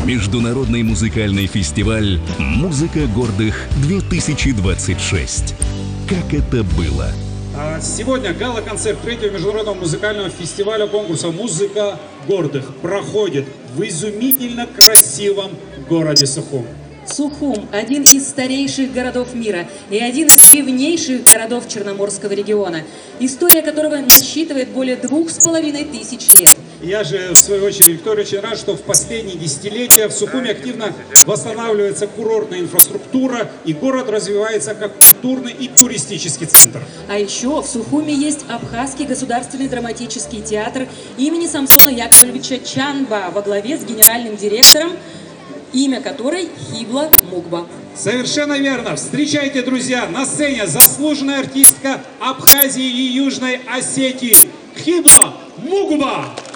Международный музыкальный фестиваль «Музыка гордых-2026». Как это было? Сегодня гала-концерт третьего международного музыкального фестиваля конкурса «Музыка гордых» проходит в изумительно красивом городе Сухум. Сухум – один из старейших городов мира и один из древнейших городов Черноморского региона, история которого насчитывает более 2500 лет. Я же, в свою очередь, Виктория, очень рад, что в последние десятилетия в Сухуме активно восстанавливается курортная инфраструктура, и город развивается как культурный и туристический центр. А еще в Сухуме есть Абхазский государственный драматический театр имени Самсона Яковлевича Чанба во главе с генеральным директором, имя которой Хибла Мугба. Совершенно верно. Встречайте, друзья, на сцене заслуженная артистка Абхазии и Южной Осетии Хибла Мугба.